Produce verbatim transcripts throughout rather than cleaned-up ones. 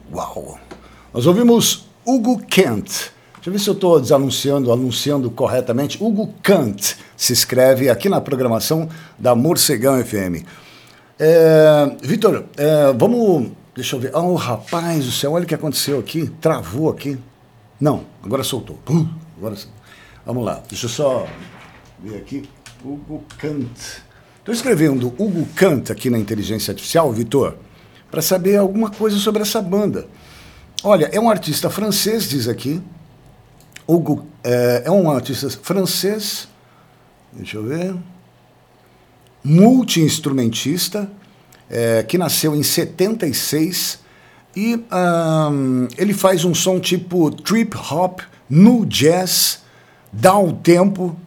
Uau! Nós ouvimos Hugo Kent. Deixa eu ver se eu estou desanunciando, anunciando corretamente. Hugo Kent se escreve aqui na programação da Morcegão F M. É, Vitor, é, vamos... Deixa eu ver. Oh, rapaz do céu, olha o que aconteceu aqui. Travou aqui. Não, agora soltou. Uh, agora sim. Vamos lá, deixa eu só ver aqui. Hugo Kent. Estou escrevendo Hugo Kent aqui na inteligência artificial, Vitor, para saber alguma coisa sobre essa banda. Olha, é um artista francês, diz aqui. Hugo é, é um artista francês. Deixa eu ver. Multi-instrumentista. É, que nasceu em setenta e seis e um, ele faz um som tipo trip hop, nu jazz, dá um tempo.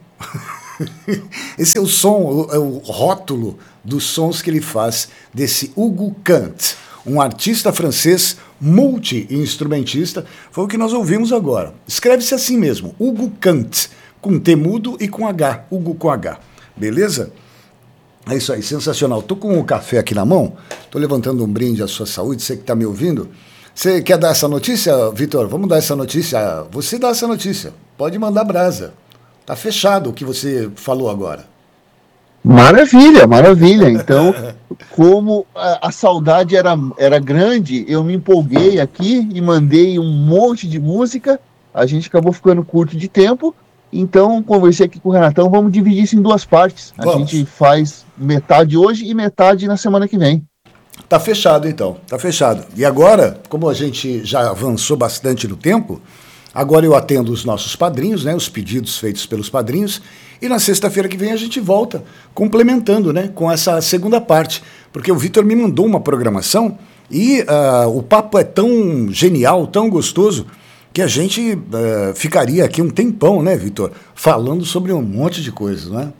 Esse é o som, é o rótulo dos sons que ele faz desse Hugo Kent, um artista francês multi-instrumentista. Foi o que nós ouvimos agora. Escreve-se assim mesmo, Hugo Kent, com T mudo e com H, Hugo com H, beleza? É isso aí, sensacional. Tô com o café aqui na mão, tô levantando um brinde à sua saúde, você que está me ouvindo. Você quer dar essa notícia, Vitor? Vamos dar essa notícia. Você dá essa notícia, pode mandar brasa. Tá fechado o que você falou agora. Maravilha, maravilha. Então, como a, a saudade era, era grande, eu me empolguei aqui e mandei um monte de música. A gente acabou ficando curto de tempo. Então, conversei aqui com o Renatão, vamos dividir isso em duas partes. A vamos. gente faz metade hoje e metade na semana que vem. Tá fechado, então. Tá fechado. E agora, como a gente já avançou bastante no tempo, agora eu atendo os nossos padrinhos, né, os pedidos feitos pelos padrinhos, e na sexta-feira que vem a gente volta, complementando, né, com essa segunda parte. Porque o Vitor me mandou uma programação e uh, o papo é tão genial, tão gostoso, que a gente uh, ficaria aqui um tempão, né, Vitor, falando sobre um monte de coisas, né?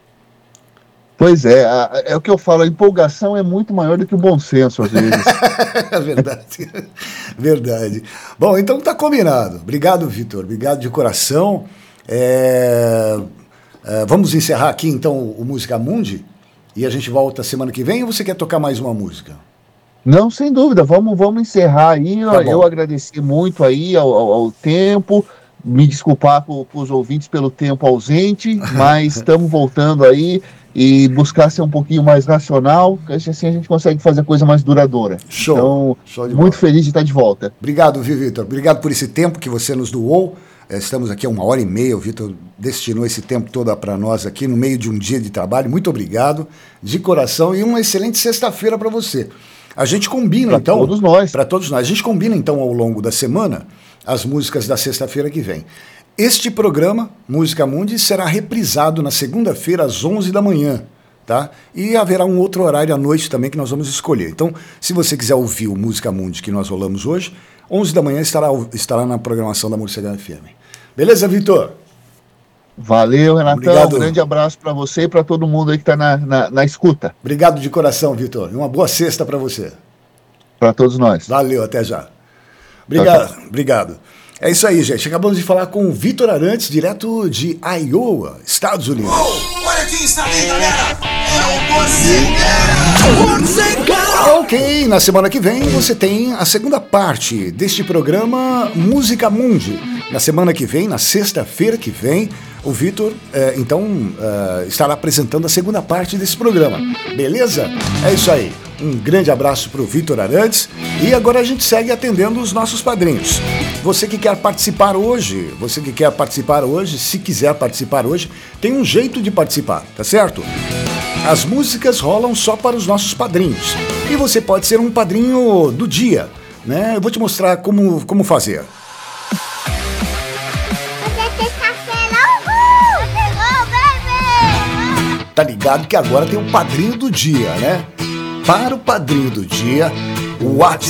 Pois é, a, é o que eu falo, a empolgação é muito maior do que o bom senso, às vezes. Verdade, verdade. Bom, então tá combinado. Obrigado, Vitor, obrigado de coração. É, é, vamos encerrar aqui, então, o Música Mundi, e a gente volta semana que vem, ou você quer tocar mais uma música? Não, sem dúvida, vamos, vamos encerrar aí, tá eu agradeci muito aí ao, ao, ao tempo, me desculpar com, com os ouvintes pelo tempo ausente, mas estamos voltando aí e buscar ser um pouquinho mais racional, porque assim a gente consegue fazer coisa mais duradoura. Show, então, show de muito bola. Feliz de estar de volta. Obrigado, Vitor, obrigado por esse tempo que você nos doou. Estamos aqui há uma hora e meia, o Vitor destinou esse tempo todo para nós aqui, no meio de um dia de trabalho. Muito obrigado, de coração, e uma excelente sexta-feira para você. A gente combina, pra então... Para todos nós. Para todos nós. A gente combina, então, ao longo da semana, as músicas da sexta-feira que vem. Este programa, Música Mundi, será reprisado na segunda-feira, às onze da manhã, tá? E haverá um outro horário à noite também que nós vamos escolher. Então, se você quiser ouvir o Música Mundi que nós rolamos hoje, onze da manhã estará, estará na programação da Morcegão F M. Beleza, Vitor? Valeu, Renatão. Obrigado. Um grande abraço para você e para todo mundo aí que está na, na, na escuta. Obrigado de coração, Vitor. Uma boa sexta para você. Para todos nós. Valeu, até já. Obrigado, tchau, tchau. Obrigado. É isso aí, gente. Acabamos de falar com o Vitor Arantes, direto de Iowa, Estados Unidos. Oh, olha quem está aí, galera! É o Morcegão! Ok, na semana que vem você tem a segunda parte deste programa Música Mundi. Na semana que vem, na sexta-feira que vem, o Vitor, eh, então, eh, estará apresentando a segunda parte desse programa. Beleza? É isso aí. Um grande abraço para o Vitor Arantes. E agora a gente segue atendendo os nossos padrinhos. Você que quer participar hoje, você que quer participar hoje, se quiser participar hoje, tem um jeito de participar, tá certo? As músicas rolam só para os nossos padrinhos. E você pode ser um padrinho do dia, né? Eu vou te mostrar como, como fazer. Tá ligado que agora tem um padrinho do dia, né? Para o padrinho do dia, o WhatsApp